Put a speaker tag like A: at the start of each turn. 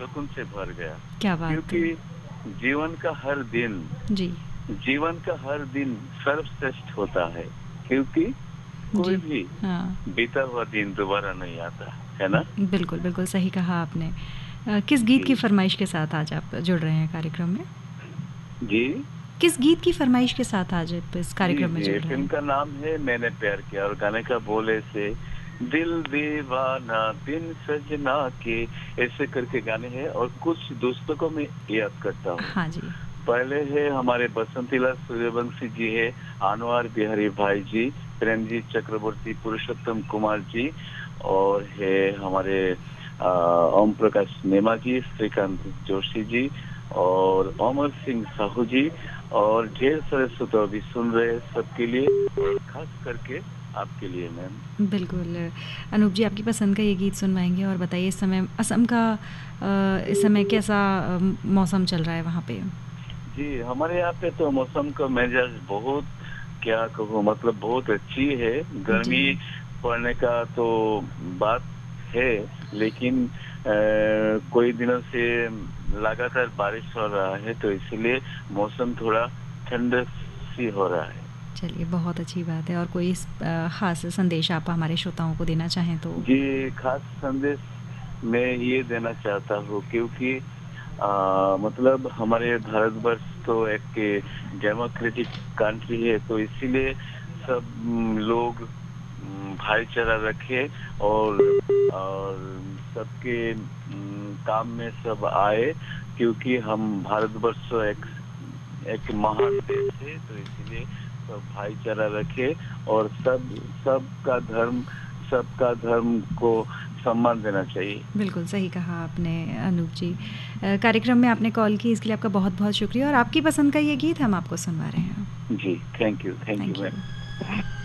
A: सुकून से भर गया।
B: क्या बात है।
A: क्योंकि जीवन का हर दिन
B: जी।
A: जीवन का हर दिन सर्वश्रेष्ठ होता है, क्योंकि कोई
B: जी।
A: भी
B: हाँ।
A: बीता हुआ दिन दोबारा नहीं आता, है ना?
B: बिल्कुल, बिल्कुल सही कहा आपने। किस गीत की
A: जी।
B: फ़रमाइश के साथ आज आप जुड़ रहे हैं कार्यक्रम में?
A: जी।
B: किस गीत की फ़रमाइश के साथ आज आप इस
A: जी,
B: कार्यक्रम में जुड़
A: जी,
B: रहे
A: फ़िल्म
B: हैं?
A: का नाम है मैंने प्यार किया और गाने का बोल है ऐसे, दिल दीवाना बिन सजना के, ऐसे करके गाने हैं और कुछ दोस्तों को मैं याद करता हूँ।
B: हाँ जी।
A: पहले है हमारे बसंतीलाल सूर्यवंशी जी है, अनवर बिहारी भाई जी, प्रेमजीत चक्रवर्ती, पुरुषोत्तम कुमार जी और है हमारे ओम प्रकाश नेमा जी, श्रीकांत जोशी जी और अमर सिंह साहू जी और ढेर सारे श्रोता अभी सुन रहे हैं, सबके लिए और खास करके आपके लिए मैम।
B: बिल्कुल। अनूप जी, आपकी पसंद का ये गीत सुनवाएँगे और बताइए इस समय असम का इस समय कैसा मौसम चल रहा है वहाँ पे?
A: जी, हमारे यहाँ पे तो मौसम का मिजाज बहुत, क्या कहूँ, मतलब बहुत अच्छी है।
B: जी।
A: गर्मी पड़ने का तो बात है, लेकिन कोई दिनों से लगातार बारिश हो रहा है, तो इसीलिए मौसम थोड़ा ठंड सी हो रहा है।
B: चलिए, बहुत अच्छी बात है और कोई ख़ास संदेश आप हमारे श्रोताओं को देना चाहें तो?
A: जी, खास संदेश मैं ये देना चाहता हूँ, क्योंकि मतलब हमारे भारतवर्ष तो एक डेमोक्रेटिक कंट्री है, तो इसीलिए सब लोग भाईचारा रखे और सबके काम में सब आए, क्योंकि हम भारतवर्ष एक एक महान देश है, तो इसीलिए सब भाईचारा रखे और सबका धर्म को सम्मान देना चाहिए।
B: बिल्कुल, सही कहा आपने अनूप जी। कार्यक्रम में आपने कॉल की इसके लिए आपका बहुत-बहुत शुक्रिया और आपकी पसंद का ये गीत हम आपको सुनवा रहे हैं।
A: जी, thank you
B: thank
A: ma'am.
B: You.